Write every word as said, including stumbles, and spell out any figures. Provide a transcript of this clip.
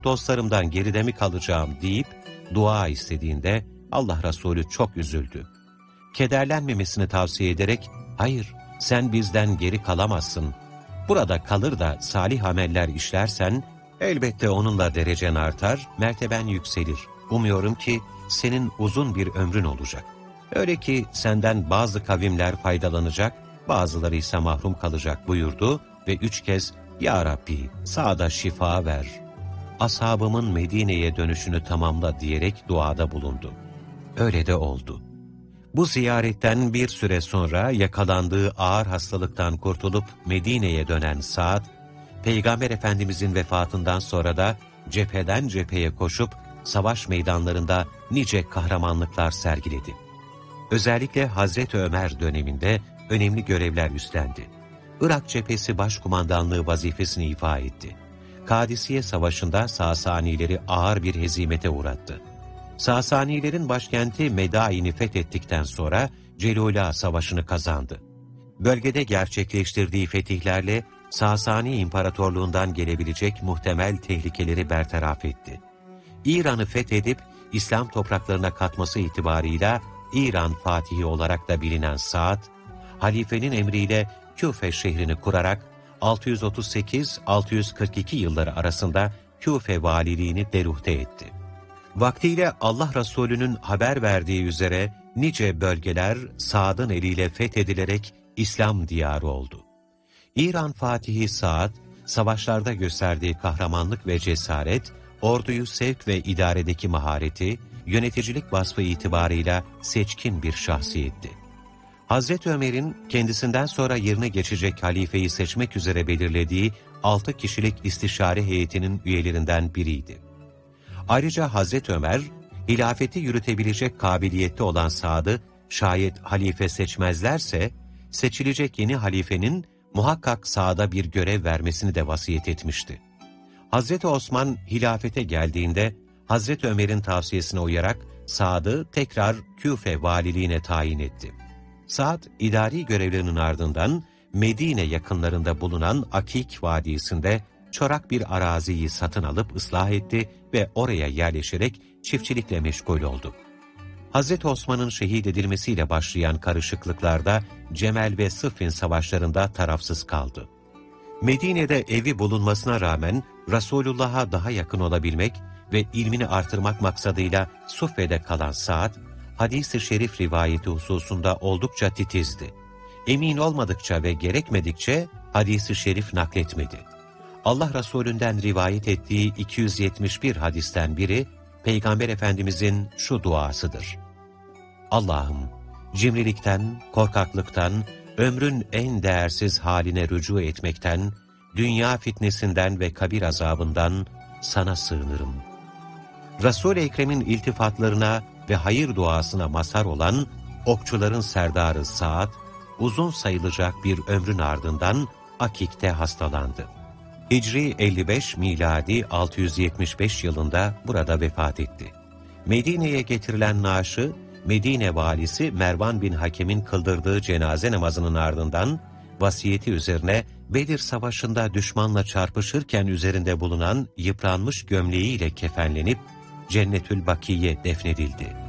dostlarımdan geride mi kalacağım deyip dua istediğinde Allah Resulü çok üzüldü. Kederlenmemesini tavsiye ederek, hayır sen bizden geri kalamazsın. Burada kalır da salih ameller işlersen, elbette onunla derecen artar, merteben yükselir. Umuyorum ki senin uzun bir ömrün olacak. Öyle ki senden bazı kavimler faydalanacak, bazıları ise mahrum kalacak buyurdu ve üç kez, Ya Rabbi sağda şifa ver, ashabımın Medine'ye dönüşünü tamamla diyerek duada bulundu. Öyle de oldu. Bu ziyaretten bir süre sonra yakalandığı ağır hastalıktan kurtulup Medine'ye dönen Sa'd, Peygamber Efendimizin vefatından sonra da cepheden cepheye koşup savaş meydanlarında nice kahramanlıklar sergiledi. Özellikle Hazreti Ömer döneminde önemli görevler üstlendi. Irak cephesi başkumandanlığı vazifesini ifa etti. Kadisiye Savaşı'nda Sasanileri ağır bir hezimete uğrattı. Sasanilerin başkenti Medain'i fethettikten sonra Celula Savaşı'nı kazandı. Bölgede gerçekleştirdiği fetihlerle Sasani İmparatorluğundan gelebilecek muhtemel tehlikeleri bertaraf etti. İran'ı fethedip İslam topraklarına katması itibarıyla İran Fatihi olarak da bilinen Sa'd, halifenin emriyle Küfe şehrini kurarak altı yüz otuz sekiz altı yüz kırk iki yılları arasında Küfe valiliğini deruhte etti. Vaktiyle Allah Resulü'nün haber verdiği üzere nice bölgeler Sa'd'ın eliyle fethedilerek İslam diyarı oldu. İran Fatihi Sa'd, savaşlarda gösterdiği kahramanlık ve cesaret, orduyu sevk ve idaredeki mahareti, yöneticilik vasfı itibarıyla seçkin bir şahsiyetti. Hazreti Ömer'in kendisinden sonra yerine geçecek halifeyi seçmek üzere belirlediği altı kişilik istişare heyetinin üyelerinden biriydi. Ayrıca Hazreti Ömer, hilafeti yürütebilecek kabiliyette olan Sa'd'ı şayet halife seçmezlerse, seçilecek yeni halifenin muhakkak Sa'd'a bir görev vermesini de vasiyet etmişti. Hazreti Osman hilafete geldiğinde, Hazreti Ömer'in tavsiyesine uyarak Sa'd'ı tekrar Küfe valiliğine tayin etti. Sa'd, idari görevlerinin ardından Medine yakınlarında bulunan Akik Vadisi'nde çorak bir araziyi satın alıp ıslah etti ve oraya yerleşerek çiftçilikle meşgul oldu. Hazreti Osman'ın şehit edilmesiyle başlayan karışıklıklarda Cemel ve Sıffin savaşlarında tarafsız kaldı. Medine'de evi bulunmasına rağmen Resulullah'a daha yakın olabilmek ve ilmini artırmak maksadıyla Suffe'de kalan Sa'd, hadis-i şerif rivayeti hususunda oldukça titizdi. Emin olmadıkça ve gerekmedikçe hadis-i şerif nakletmedi. Allah Resulü'nden rivayet ettiği iki yüz yetmiş bir hadisten biri, Peygamber Efendimizin şu duasıdır. Allah'ım, cimrilikten, korkaklıktan, ömrün en değersiz haline rücu etmekten, dünya fitnesinden ve kabir azabından sana sığınırım. Resul-i Ekrem'in iltifatlarına ve hayır duasına mazhar olan okçuların serdarı Sa'd, uzun sayılacak bir ömrün ardından Akik'te hastalandı. Hicri elli beş miladi altı yüz yetmiş beş yılında burada vefat etti. Medine'ye getirilen naaşı, Medine valisi Mervan bin Hakem'in kıldırdığı cenaze namazının ardından vasiyeti üzerine Bedir Savaşı'nda düşmanla çarpışırken üzerinde bulunan yıpranmış gömleğiyle kefenlenip Cennetül Bakiye defnedildi.